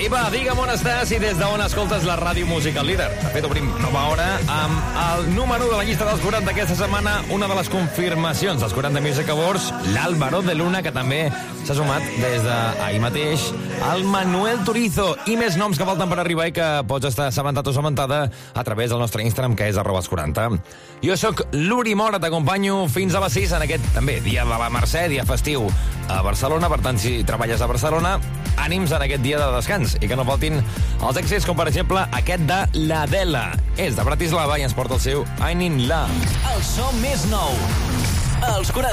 Equipa, digue'm on estàs i des d'on escoltes la ràdio musical líder. De fet, obrim nova hora amb el número 1 de la llista dels 40 d'aquesta setmana, una de les confirmacions dels 40 Music Awards, l'Álvaro de Luna, que també s'ha sumat des d'ahir mateix, el Manuel Turizo i més noms que falten per arribar i que pots estar assabentat o assabentada a través del nostre Instagram, que és @els40. Jo sóc l'Uri Mora, t'acompanyo fins a les 6 en aquest, també, dia de la Mercè, dia festiu a Barcelona. Per tant, si treballes a Barcelona, ànims en aquest dia de descans i que no faltin els èxits, com per exemple aquest de l'Adela. És de Bratislava i ens porta el seu I'm in Love. El so més nou, els 40.